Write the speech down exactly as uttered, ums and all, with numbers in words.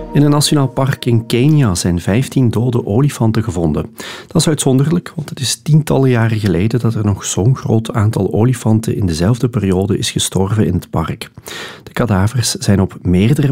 In een nationaal park in Kenia zijn vijftien dode olifanten gevonden. Dat is uitzonderlijk, want het is tientallen jaren geleden dat er nog zo'n groot aantal olifanten in dezelfde periode is gestorven in het park. De kadavers zijn op meerdere